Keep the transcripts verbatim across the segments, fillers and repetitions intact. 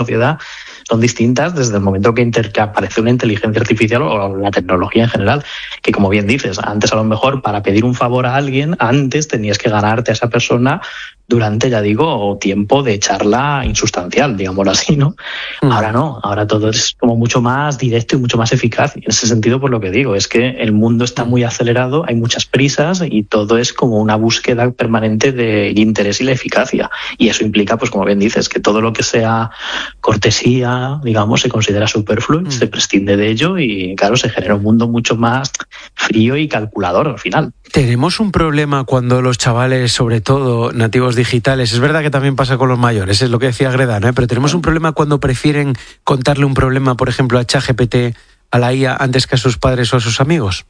sociedad son distintas desde el momento que, inter- que aparece una inteligencia artificial o la tecnología en general, que como bien dices, antes a lo mejor para pedir un favor a alguien, antes tenías que ganarte a esa persona durante, ya digo, tiempo de charla insustancial, digámoslo así, ¿no? Mm. Ahora no, ahora todo es como mucho más directo y mucho más eficaz. Y en ese sentido, por lo que digo, es que el mundo está muy acelerado, hay muchas prisas y todo es como una búsqueda permanente del interés y la eficacia. Y eso implica, pues como bien dices, que todo lo que sea cortesía, digamos, se considera superfluo, mm. se prescinde de ello y, claro, se genera un mundo mucho más frío y calculador al final. Tenemos un problema cuando los chavales, sobre todo nativos digitales, es verdad que también pasa con los mayores, es lo que decía Gredano, ¿eh? Pero tenemos un problema cuando prefieren contarle un problema, por ejemplo, a ChatGPT, a la I A, antes que a sus padres o a sus amigos.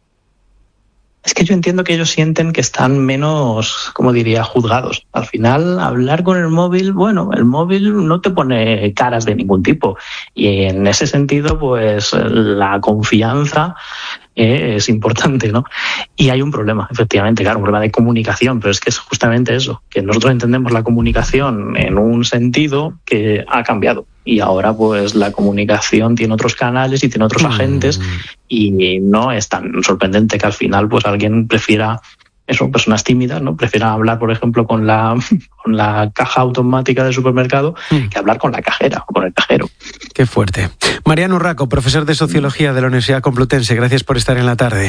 Es que yo entiendo que ellos sienten que están menos, como diría, juzgados. Al final, hablar con el móvil, bueno, el móvil no te pone caras de ningún tipo. Y en ese sentido, pues la confianza eh, es importante, ¿no? Y hay un problema, efectivamente, claro, un problema de comunicación, pero es que es justamente eso, que nosotros entendemos la comunicación en un sentido que ha cambiado. Y ahora pues la comunicación tiene otros canales y tiene otros mm. agentes y no es tan sorprendente que al final pues alguien prefiera eso, personas tímidas, ¿no? Prefiera hablar, por ejemplo, con la con la caja automática del supermercado mm. que hablar con la cajera o con el cajero. Qué fuerte. Mariano Urraco, profesor de Sociología de la Universidad Complutense, gracias por estar en la tarde.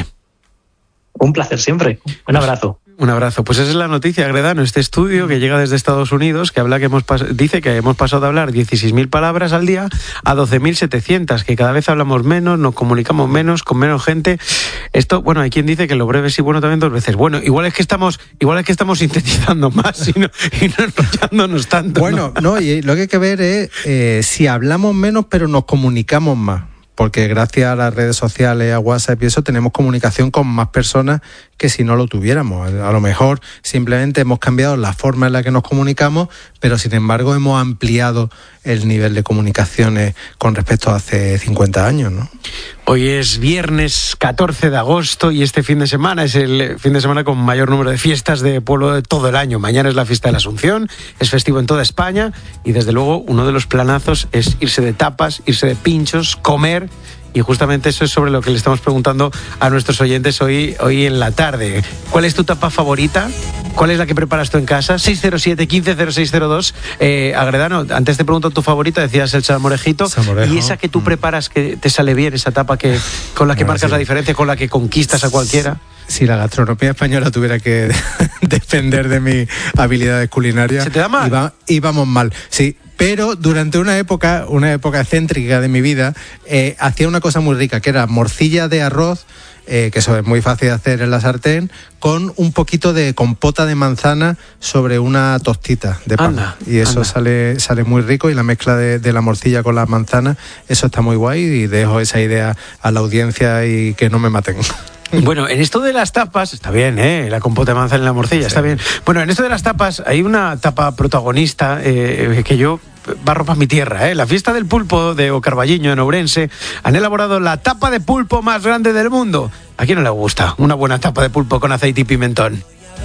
Un placer siempre. Un abrazo. Un abrazo. Pues esa es la noticia, Gredano, este estudio que llega desde Estados Unidos, que habla que hemos pas- dice que hemos pasado de hablar dieciséis mil palabras al día a doce mil setecientas, que cada vez hablamos menos, nos comunicamos menos, con menos gente. Esto, bueno, hay quien dice que lo breve sí bueno también dos veces. Bueno, igual es que estamos, igual es que estamos sintetizando más y no, y no enrollándonos tanto. Bueno, no, no y lo que hay que ver es eh, si hablamos menos pero nos comunicamos más. Porque gracias a las redes sociales, a WhatsApp y eso, tenemos comunicación con más personas que si no lo tuviéramos. A lo mejor simplemente hemos cambiado la forma en la que nos comunicamos, pero sin embargo hemos ampliado el nivel de comunicaciones con respecto a hace cincuenta años, ¿no? Hoy es viernes catorce de agosto y este fin de semana es el fin de semana con mayor número de fiestas de pueblo de todo el año. Mañana es la fiesta de la Asunción, es festivo en toda España y desde luego uno de los planazos es irse de tapas, irse de pinchos, comer. Y justamente eso es sobre lo que le estamos preguntando a nuestros oyentes hoy, hoy en la tarde. ¿Cuál es tu tapa favorita? ¿Cuál es la que preparas tú en casa? seis cero siete, uno cinco cero seis cero dos. Eh, Agredano, antes te pregunto tu favorita, decías el salmorejito. Salmorejo. Y esa que tú preparas, que te sale bien, esa tapa que con la que bueno, marcas sí. la diferencia, con la que conquistas a cualquiera. Si la gastronomía española tuviera que depender de mis habilidades culinarias, ¿se te da mal? Iba, íbamos mal, sí. Pero durante una época, una época céntrica de mi vida, eh, hacía una cosa muy rica, que era morcilla de arroz, eh, que eso es muy fácil de hacer en la sartén, con un poquito de compota de manzana sobre una tostita de pan. Anda, y eso sale sale muy rico, y la mezcla de, de la morcilla con las manzanas, eso está muy guay, y dejo esa idea a la audiencia y que no me maten. Bueno, en esto de las tapas, está bien, ¿eh? La compota de manzana y la morcilla, sí. Está bien. Bueno, en esto de las tapas, hay una tapa protagonista eh, que yo barro para mi tierra, ¿eh? La fiesta del pulpo de Ocarballiño, en Ourense, han elaborado la tapa de pulpo más grande del mundo. ¿A quién no le gusta una buena tapa de pulpo con aceite y pimentón?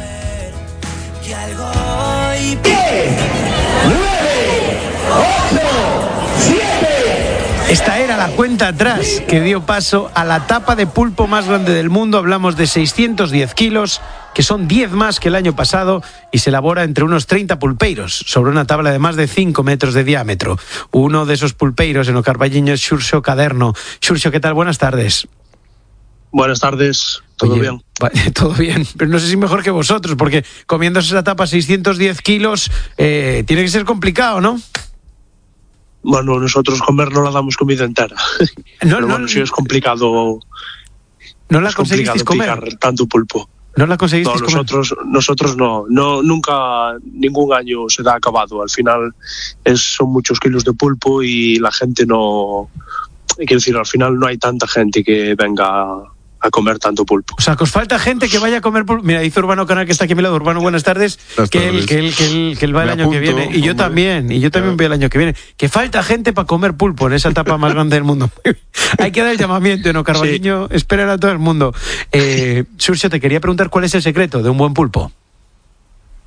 Esta era la cuenta atrás que dio paso a la tapa de pulpo más grande del mundo. Hablamos de seiscientos diez kilos, que son diez más que el año pasado, y se elabora entre unos treinta pulpeiros sobre una tabla de más de cinco metros de diámetro. Uno de esos pulpeiros en Ocarballiño es Xurxo Caderno. Xurxo, ¿qué tal? Buenas tardes. Buenas tardes, ¿todo Oye, bien? Todo bien, pero no sé si mejor que vosotros, porque comiéndose esa tapa seiscientos diez kilos eh, tiene que ser complicado, ¿no? Bueno, nosotros comer no la damos comida entera. No, pero no, bueno, sí es complicado. ¿No la es conseguisteis complicado comer? Picar tanto pulpo. ¿No la conseguisteis no, comer? Nosotros, nosotros no, no, nunca, ningún año se da acabado. Al final es, son muchos kilos de pulpo y la gente no... Quiero decir, al final no hay tanta gente que venga a comer tanto pulpo. O sea, que os falta gente que vaya a comer pulpo. Mira, dice Urbano Canal, que está aquí a mi lado. Urbano, buenas tardes. Buenas que, tardes. él, que, él, que, él, que él va el Me año apunto, que viene. Y yo hombre. también. Y yo también voy el año que viene. Que falta gente para comer pulpo en esa etapa más grande del mundo. Hay que dar el llamamiento en Ocarballiño. Sí. Esperen a todo el mundo. Eh, Xurxo, te quería preguntar cuál es el secreto de un buen pulpo.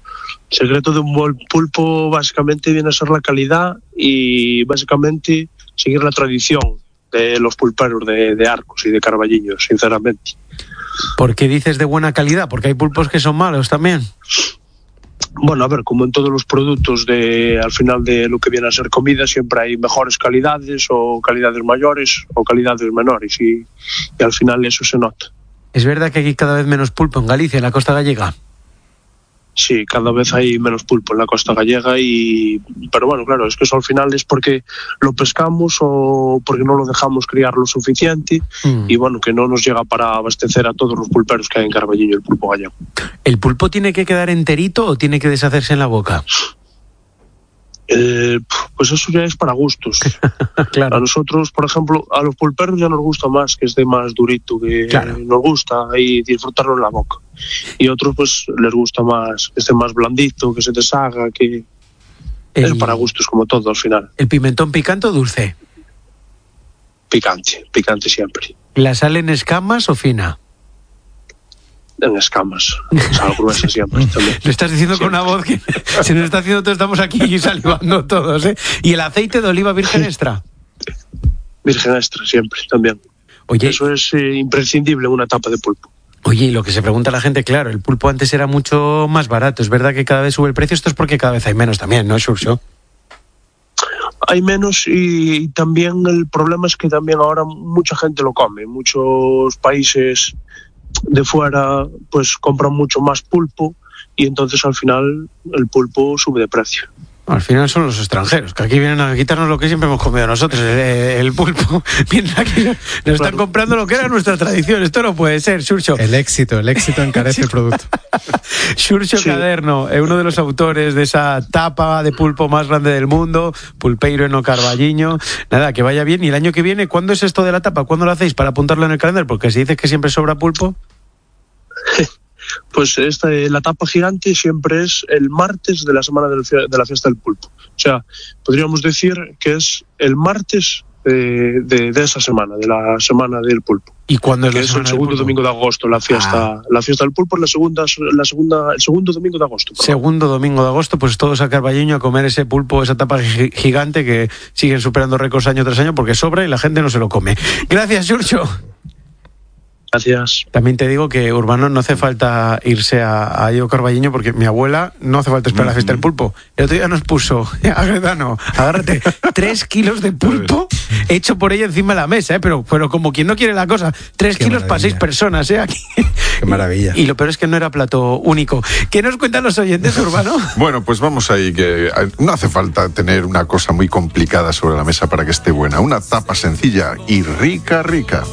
El secreto de un buen pulpo básicamente viene a ser la calidad y básicamente seguir la tradición de los pulperos de, de Arcos y de Carballiño, sinceramente. ¿Por qué dices de buena calidad? Porque hay pulpos que son malos también. Bueno, a ver, como en todos los productos de, al final de lo que viene a ser comida, siempre hay mejores calidades o calidades mayores o calidades menores y, y al final eso se nota. ¿Es verdad que hay cada vez menos pulpo en Galicia, en la costa gallega? Sí, cada vez hay menos pulpo en la costa gallega y, pero bueno, claro, es que eso al final es porque lo pescamos o porque no lo dejamos criar lo suficiente mm. y bueno, que no nos llega para abastecer a todos los pulperos que hay en Carballiño el pulpo gallego. ¿El pulpo tiene que quedar enterito o tiene que deshacerse en la boca? Eh, pues eso ya es para gustos. Claro. A nosotros, por ejemplo, a los pulperos ya nos gusta más que esté más durito, que claro. nos gusta ahí disfrutarlo en la boca. Y otros pues les gusta más que esté más blandito, que se deshaga, que el, es para gustos como todo al final. ¿El pimentón picante o dulce? Picante, picante siempre. ¿La sal en escamas o fina? En escamas, sal gruesa siempre. También. Lo estás diciendo siempre. Con una voz que se nos está haciendo todo, estamos aquí salivando todos, ¿eh? ¿Y el aceite de oliva virgen extra? Virgen extra, siempre, también. Oye, eso es eh, imprescindible en una tapa de pulpo. Oye, y lo que se pregunta la gente, claro, el pulpo antes era mucho más barato, es verdad que cada vez sube el precio, esto es porque cada vez hay menos también, ¿no, Xurxo? Hay menos y, y también el problema es que también ahora mucha gente lo come, muchos países de fuera pues compran mucho más pulpo y entonces al final el pulpo sube de precio. Al final son los extranjeros, que aquí vienen a quitarnos lo que siempre hemos comido nosotros, el, el pulpo. Vienen aquí, nos están claro. comprando lo que era nuestra tradición. Esto no puede ser, Xurxo. El éxito, el éxito encarece el producto. Xurxo sí. Caderno, es uno de los autores de esa tapa de pulpo más grande del mundo, Pulpeiro en o Carballiño. Nada, que vaya bien. Y el año que viene, ¿cuándo es esto de la tapa? ¿Cuándo lo hacéis para apuntarlo en el calendario? Porque si dices que siempre sobra pulpo... Pues esta, la tapa gigante siempre es el martes de la semana del, de la fiesta del pulpo. O sea, podríamos decir que es el martes de, de, de esa semana, de la semana del pulpo. ¿Y cuándo es que la es semana el segundo del pulpo? Domingo de agosto, la fiesta, ah. la fiesta del pulpo es la segunda, la segunda, el segundo domingo de agosto. Perdón. Segundo domingo de agosto, pues todos a Carballiño a comer ese pulpo, esa tapa gigante que siguen superando récords año tras año porque sobra y la gente no se lo come. Gracias, Xurxo. Gracias. También te digo que Urbano no hace falta irse a, a Io Carballiño porque mi abuela no hace falta esperar mm-hmm. la fiesta del pulpo. El otro día nos puso, Agredano, agárrate, tres kilos de pulpo hecho por ella encima de la mesa, ¿eh? pero, pero como quien no quiere la cosa, tres Qué kilos maravilla. Para seis personas, ¿eh? Aquí. Qué maravilla. Y, y lo peor es que no era plato único. ¿Qué nos cuentan los oyentes, Urbano? Bueno, pues vamos ahí, que no hace falta tener una cosa muy complicada sobre la mesa para que esté buena. Una tapa sencilla y rica, rica.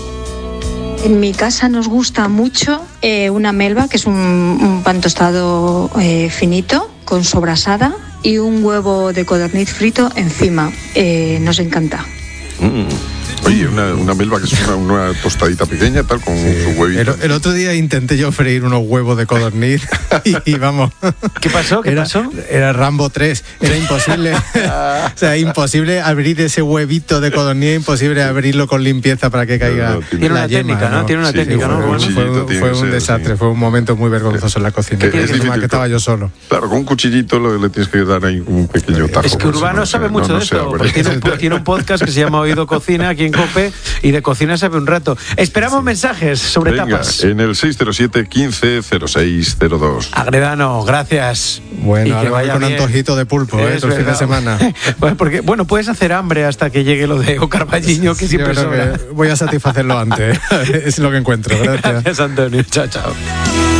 En mi casa nos gusta mucho eh, una melva, que es un, un pan tostado eh, finito, con sobrasada y un huevo de codorniz frito encima. Eh, nos encanta. Mm. Oye, una, una melva que es una, una tostadita pequeña, tal, con sí. su huevito. El, el otro día intenté yo freír unos huevos de codorniz y, y vamos. ¿Qué pasó? ¿Qué era, pasó? Era Rambo tres. Era imposible. O sea, imposible abrir ese huevito de codorniz, imposible abrirlo con limpieza para que caiga. No, no, tiene la una yema, técnica, ¿no? ¿no? Tiene una sí, técnica, sí, ¿no? Fue, Bueno, fue, fue un ser, desastre, sí. Fue un momento muy vergonzoso en la cocina. Que, que, que, que estaba yo solo. Claro, con un cuchillito le, le tienes que dar ahí un pequeño tajo. Es que Urbano no sabe mucho no, no de esto, porque tiene un, tiene un podcast que se llama Oído Cocina aquí en COPE y de cocina sabe un rato. Esperamos sí. mensajes sobre Venga, tapas. En el seis cero siete, quince, cero seis cero dos. Agredano, gracias. Bueno, y ahora que vaya con bien. Antojito de pulpo, ¿eh? Todo el fin de semana. Bueno, porque, bueno, puedes hacer hambre hasta que llegue lo de O Carballiño, que siempre sobra. Voy a satisfacerlo antes. Es lo que encuentro. Gracias. Gracias, Antonio. Chao, chao.